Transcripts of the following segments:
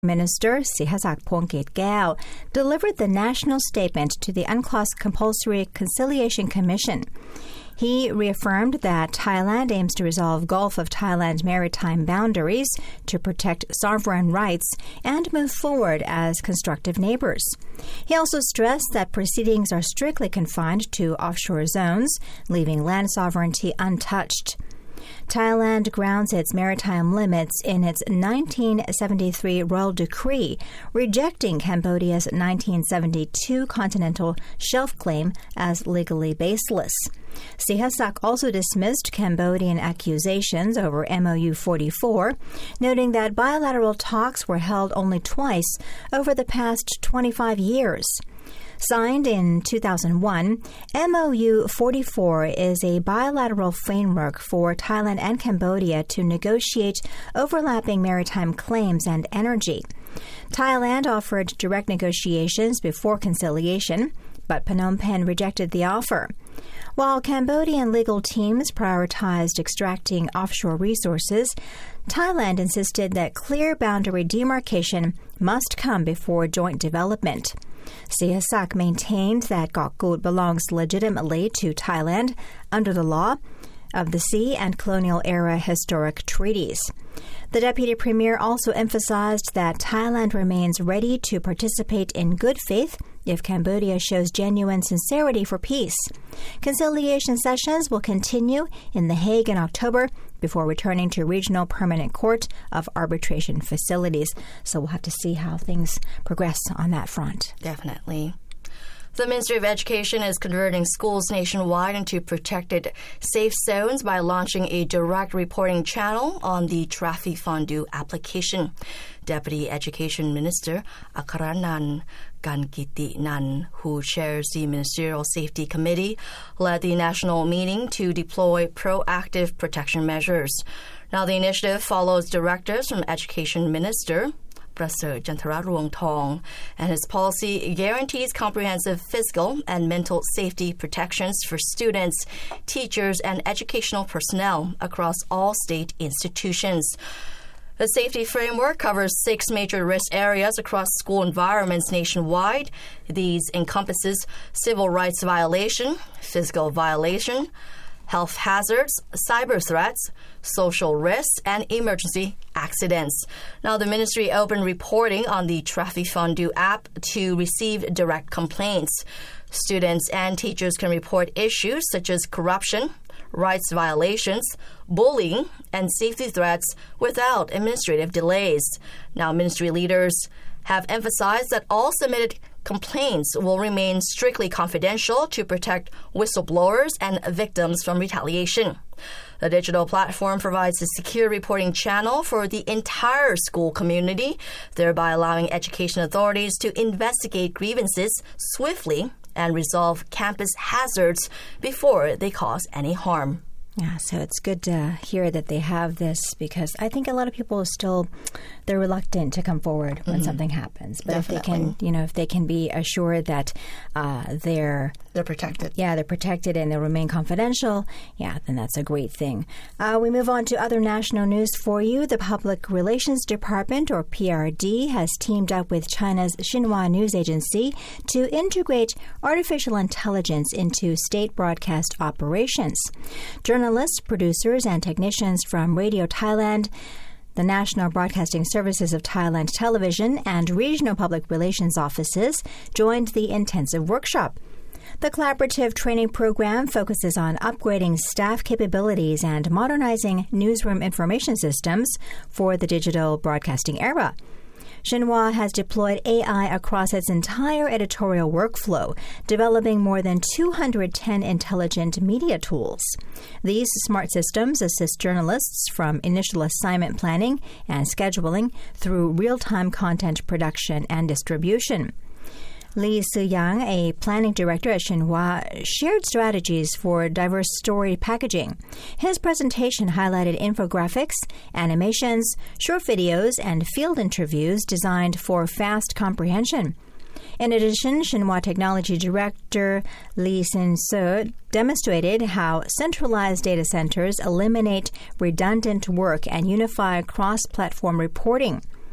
Minister Sihasak Phongket-Gao delivered the national statement to the UNCLOS Compulsory Conciliation Commission. He reaffirmed that Thailand aims to resolve Gulf of Thailand maritime boundaries to protect sovereign rights and move forward as constructive neighbors. He also stressed that proceedings are strictly confined to offshore zones, leaving land sovereignty untouched. Thailand grounds its maritime limits in its 1973 Royal Decree, rejecting Cambodia's 1972 continental shelf claim as legally baseless. Sihasak also dismissed Cambodian accusations over MOU 44, noting that bilateral talks were held only twice over the past 25 years. Signed in 2001, MOU 44 is a bilateral framework for Thailand and Cambodia to negotiate overlapping maritime claims and energy. Thailand offered direct negotiations before conciliation, but Phnom Penh rejected the offer. While Cambodian legal teams prioritized extracting offshore resources, Thailand insisted that clear boundary demarcation must come before joint development. Sihasak maintained that Gokgud belongs legitimately to Thailand under the law of the sea and colonial-era historic treaties. The deputy premier also emphasized that Thailand remains ready to participate in good faith if Cambodia shows genuine sincerity for peace. Conciliation sessions will continue in The Hague in October before returning to Regional Permanent Court of Arbitration Facilities. So we'll have to see how things progress on that front. Definitely. The Ministry of Education is converting schools nationwide into protected safe zones by launching a direct reporting channel on the Trafifondu application. Deputy Education Minister Akaranan Kankitinan, who chairs the Ministerial Safety Committee, led the national meeting to deploy proactive protection measures. Now, the initiative follows directives from Education Minister Prasert Jantararongtong, and his policy guarantees comprehensive physical and mental safety protections for students, teachers, and educational personnel across all state institutions. The safety framework covers 6 major risk areas across school environments nationwide. These encompasses civil rights violation, physical violation, health hazards, cyber threats, social risks, and emergency accidents. Now, the ministry opened reporting on the Trafifondu app to receive direct complaints. Students and teachers can report issues such as corruption, rights violations, bullying, and safety threats without administrative delays. Now, ministry leaders have emphasized that all submitted complaints will remain strictly confidential to protect whistleblowers and victims from retaliation. The digital platform provides a secure reporting channel for the entire school community, thereby allowing education authorities to investigate grievances swiftly and resolve campus hazards before they cause any harm. Yeah, so it's good to hear that they have this, because I think a lot of people they're reluctant to come forward when something happens. But Definitely. if they can be assured that they're protected. Yeah, they're protected and they'll remain confidential, then that's a great thing. We move on to other national news for you. The Public Relations Department, or PRD, has teamed up with China's Xinhua News Agency to integrate artificial intelligence into state broadcast operations. Journalists, producers, and technicians from Radio Thailand, the National Broadcasting Services of Thailand Television, and regional public relations offices joined the intensive workshop. The collaborative training program focuses on upgrading staff capabilities and modernizing newsroom information systems for the digital broadcasting era. Xinhua has deployed AI across its entire editorial workflow, developing more than 210 intelligent media tools. These smart systems assist journalists from initial assignment planning and scheduling through real-time content production and distribution. Lee Soo-yang, a planning director at Xinhua, shared strategies for diverse story packaging. His presentation highlighted infographics, animations, short videos, and field interviews designed for fast comprehension. In addition, Xinhua Technology Director Lee Sin-seo demonstrated how centralized data centers eliminate redundant work and unify cross-platform reporting.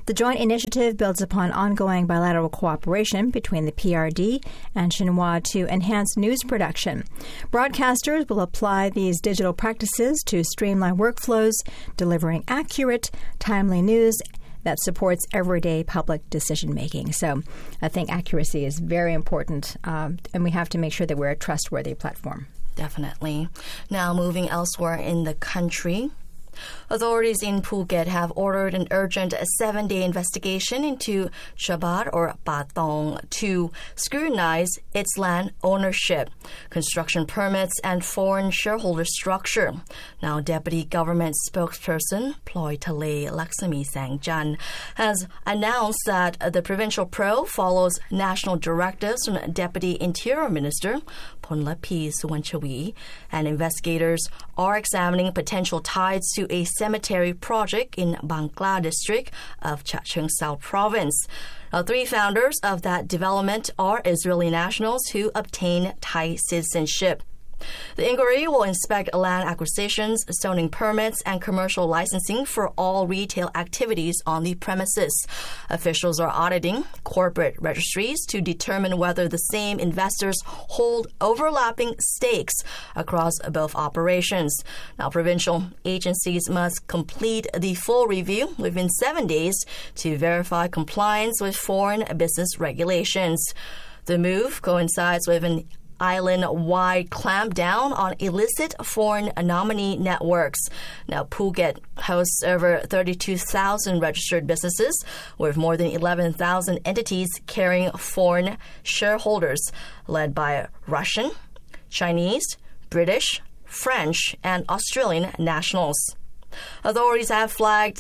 The joint initiative builds upon ongoing bilateral cooperation between the PRD and Xinhua to enhance news production. Broadcasters will apply these digital practices to streamline workflows, delivering accurate, timely news that supports everyday public decision-making. So I think accuracy is very important, and we have to make sure that we're a trustworthy platform. Definitely. Now, moving elsewhere in the country, authorities in Phuket have ordered an urgent 7-day investigation into Chabat or Patong to scrutinize its land ownership, construction permits, and foreign shareholder structure. Now, Deputy Government Spokesperson Ploy Thale Laksami Sangjan has announced that the Provincial Pro follows national directives from Deputy Interior Minister Ponlapi Suwanchawi, and investigators are examining potential ties to a cemetery project in Bangla district of Chachoengsao province. Now, 3 founders of that development are Israeli nationals who obtained Thai citizenship. The inquiry will inspect land acquisitions, zoning permits, and commercial licensing for all retail activities on the premises. Officials are auditing corporate registries to determine whether the same investors hold overlapping stakes across both operations. Now, provincial agencies must complete the full review within 7 days to verify compliance with foreign business regulations. The move coincides with an island-wide clampdown on illicit foreign nominee networks. Now, Phuket hosts over 32,000 registered businesses with more than 11,000 entities carrying foreign shareholders, led by Russian, Chinese, British, French, and Australian nationals. Authorities have flagged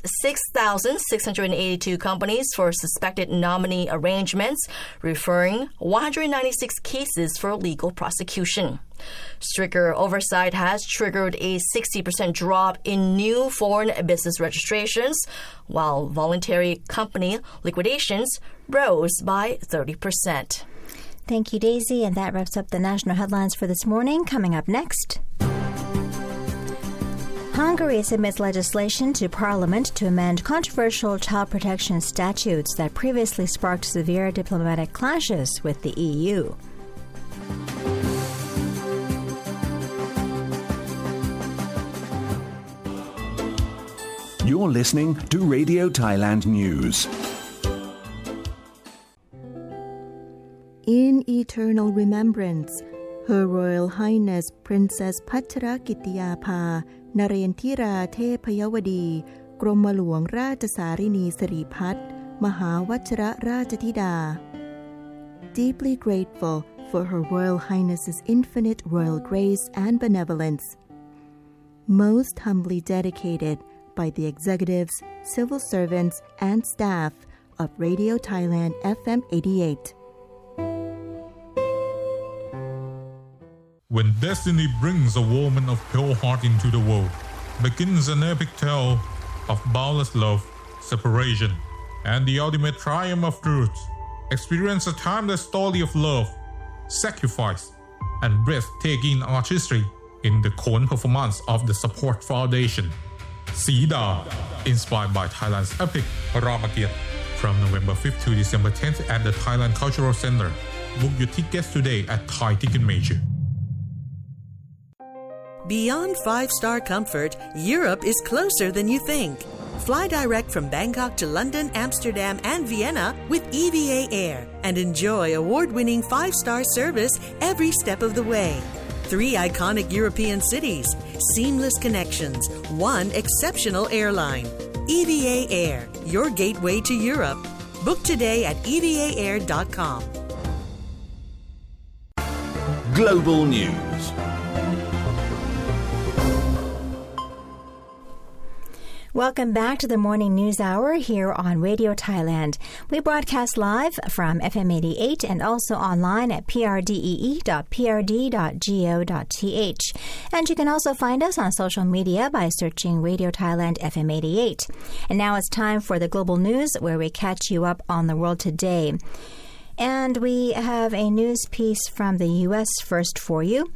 6,682 companies for suspected nominee arrangements, referring 196 cases for legal prosecution. Stricter oversight has triggered a 60% drop in new foreign business registrations, while voluntary company liquidations rose by 30%. Thank you, Daisy, and that wraps up the national headlines for this morning. Coming up next, Hungary submits legislation to Parliament to amend controversial child protection statutes that previously sparked severe diplomatic clashes with the EU. You're listening to Radio Thailand News. In eternal remembrance, Her Royal Highness Princess Patcharakitiyapha Narendra Thepayawadi กรมหลวงราชสารินีสิริพัฒน์มหาวชิรราชธิดา Deeply grateful for Her Royal Highness's infinite royal grace and benevolence. Most humbly dedicated by the executives, civil servants, and staff of Radio Thailand FM 88. When destiny brings a woman of pure heart into the world, begins an epic tale of boundless love, separation, and the ultimate triumph of truth. Experience a timeless story of love, sacrifice, and breathtaking artistry in the Khon performance of the Support Foundation. Sida, inspired by Thailand's epic Ramakiat, from November 5th to December 10th at the Thailand Cultural Center. Book your tickets today at Thai Ticket Major. Beyond 5-star comfort, Europe is closer than you think. Fly direct from Bangkok to London, Amsterdam, and Vienna with EVA Air and enjoy award-winning 5-star service every step of the way. 3 iconic European cities, seamless connections, 1 exceptional airline. EVA Air, your gateway to Europe. Book today at evaair.com. Global News. Welcome back to the Morning News Hour here on Radio Thailand. We broadcast live from FM 88 and also online at prdee.prd.go.th. And you can also find us on social media by searching Radio Thailand FM 88. And now it's time for the global news, where we catch you up on the world today. And we have a news piece from the U.S. first for you.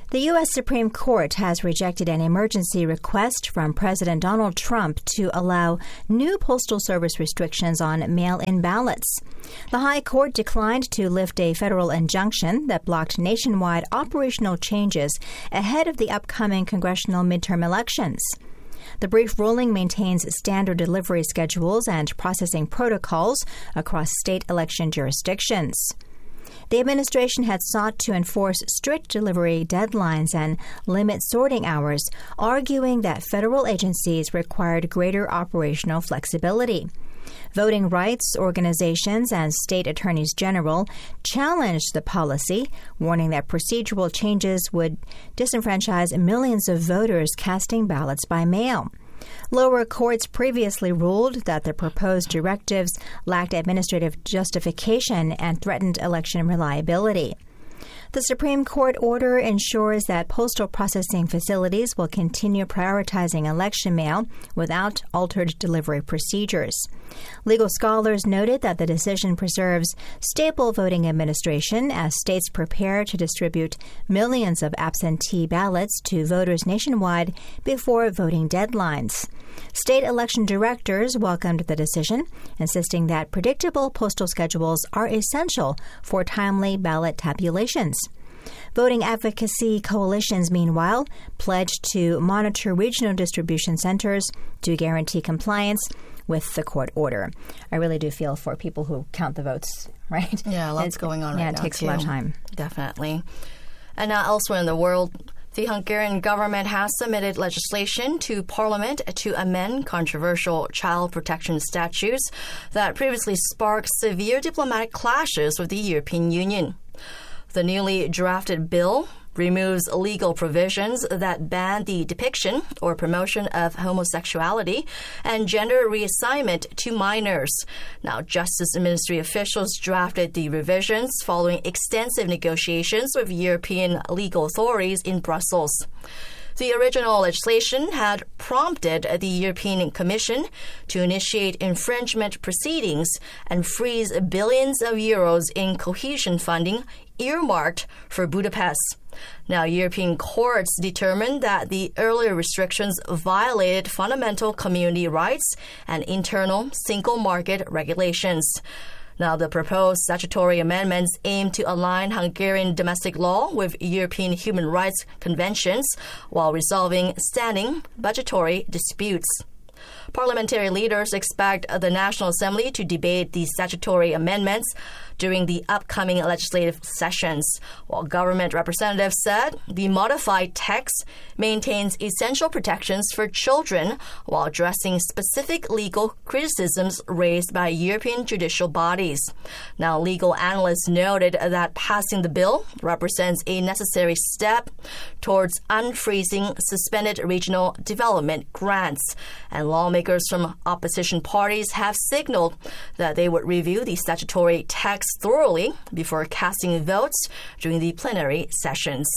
The U.S. Supreme Court has rejected an emergency request from President Donald Trump to allow new Postal Service restrictions on mail-in ballots. The High Court declined to lift a federal injunction that blocked nationwide operational changes ahead of the upcoming congressional midterm elections. The brief ruling maintains standard delivery schedules and processing protocols across state election jurisdictions. The administration had sought to enforce strict delivery deadlines and limit sorting hours, arguing that federal agencies required greater operational flexibility. Voting rights organizations and state attorneys general challenged the policy, warning that procedural changes would disenfranchise millions of voters casting ballots by mail. Lower courts previously ruled that the proposed directives lacked administrative justification and threatened election reliability. The Supreme Court order ensures that postal processing facilities will continue prioritizing election mail without altered delivery procedures. Legal scholars noted that the decision preserves stable voting administration as states prepare to distribute millions of absentee ballots to voters nationwide before voting deadlines. State election directors welcomed the decision, insisting that predictable postal schedules are essential for timely ballot tabulations. Voting advocacy coalitions, meanwhile, pledged to monitor regional distribution centers to guarantee compliance with the court order. I really do feel for people who count the votes, right? Yeah, lots going on right now. Yeah, it takes a lot of time. Definitely. And now elsewhere in the world, the Hungarian government has submitted legislation to Parliament to amend controversial child protection statutes that previously sparked severe diplomatic clashes with the European Union. The newly drafted bill removes legal provisions that ban the depiction or promotion of homosexuality and gender reassignment to minors. Now, Justice Ministry officials drafted the revisions following extensive negotiations with European legal authorities in Brussels. The original legislation had prompted the European Commission to initiate infringement proceedings and freeze billions of euros in cohesion funding earmarked for Budapest. Now, European courts determined that the earlier restrictions violated fundamental community rights and internal single market regulations. Now, the proposed statutory amendments aim to align Hungarian domestic law with European human rights conventions while resolving standing budgetary disputes. Parliamentary leaders expect the National Assembly to debate the statutory amendments during the upcoming legislative sessions, while government representatives said the modified text maintains essential protections for children while addressing specific legal criticisms raised by European judicial bodies. Now, legal analysts noted that passing the bill represents a necessary step towards unfreezing suspended regional development grants, and lawmakers from opposition parties have signaled that they would review the statutory text thoroughly before casting votes during the plenary sessions.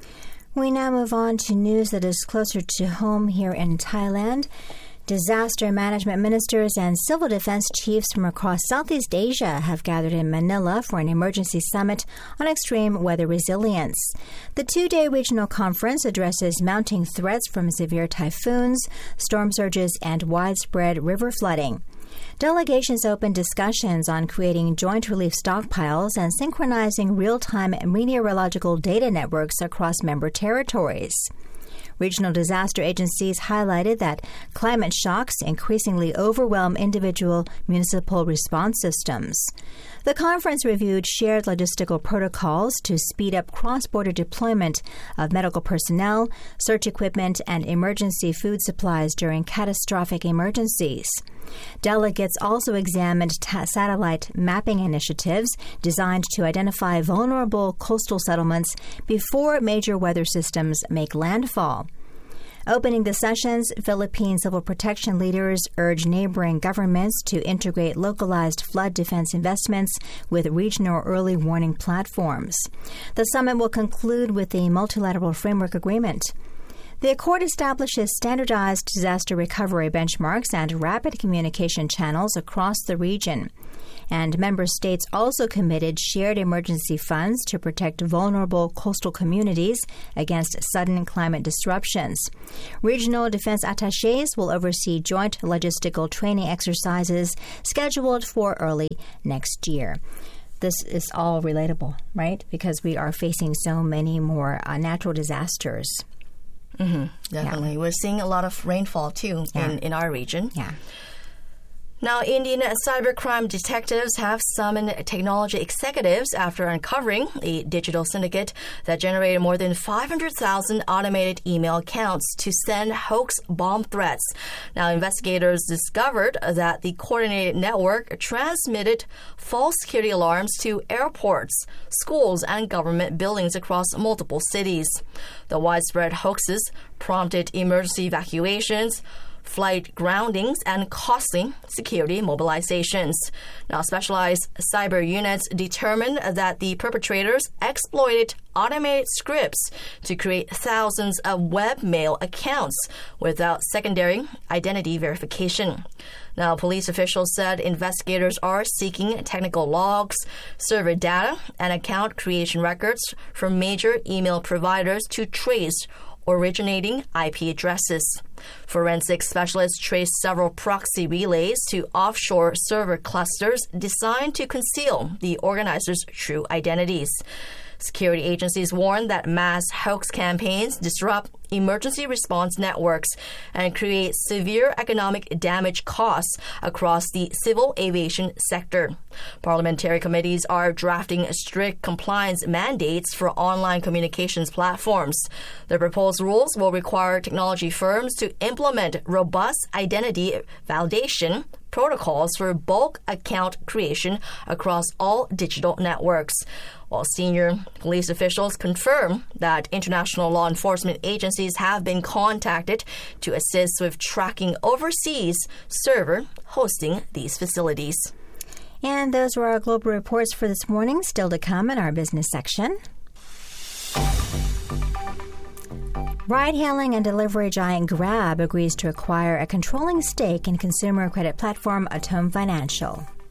We now move on to news that is closer to home here in Thailand. Disaster management ministers and civil defense chiefs from across Southeast Asia have gathered in Manila for an emergency summit on extreme weather resilience. The two-day regional conference addresses mounting threats from severe typhoons, storm surges, and widespread river flooding. Delegations opened discussions on creating joint relief stockpiles and synchronizing real-time meteorological data networks across member territories. Regional disaster agencies highlighted that climate shocks increasingly overwhelm individual municipal response systems. The conference reviewed shared logistical protocols to speed up cross-border deployment of medical personnel, search equipment, and emergency food supplies during catastrophic emergencies. Delegates also examined satellite mapping initiatives designed to identify vulnerable coastal settlements before major weather systems make landfall. Opening the sessions, Philippine civil protection leaders urged neighboring governments to integrate localized flood defense investments with regional early warning platforms. The summit will conclude with the multilateral framework agreement. The accord establishes standardized disaster recovery benchmarks and rapid communication channels across the region. And member states also committed shared emergency funds to protect vulnerable coastal communities against sudden climate disruptions. Regional defense attachés will oversee joint logistical training exercises scheduled for early next year. This is all relatable, right? Because we are facing so many more natural disasters. Definitely. Yeah. We're seeing a lot of rainfall, too, in our region. Yeah. Now, Indian cybercrime detectives have summoned technology executives after uncovering a digital syndicate that generated more than 500,000 automated email accounts to send hoax bomb threats. Now, investigators discovered that the coordinated network transmitted false security alarms to airports, schools, and government buildings across multiple cities. The widespread hoaxes prompted emergency evacuations, flight groundings, and costly security mobilizations. Now, specialized cyber units determined that the perpetrators exploited automated scripts to create thousands of webmail accounts without secondary identity verification. Now, police officials said investigators are seeking technical logs, server data, and account creation records from major email providers to trace originating IP addresses. Forensic specialists traced several proxy relays to offshore server clusters designed to conceal the organizers' true identities. Security agencies warn that mass hoax campaigns disrupt emergency response networks and create severe economic damage costs across the civil aviation sector. Parliamentary committees are drafting strict compliance mandates for online communications platforms. The proposed rules will require technology firms to implement robust identity validation protocols for bulk account creation across all digital networks. While senior police officials confirm that international law enforcement agencies have been contacted to assist with tracking overseas server hosting these facilities. And those were our global reports for this morning. Still to come in our business section. Ride-hailing and delivery giant Grab agrees to acquire a controlling stake in consumer credit platform Atome Financial.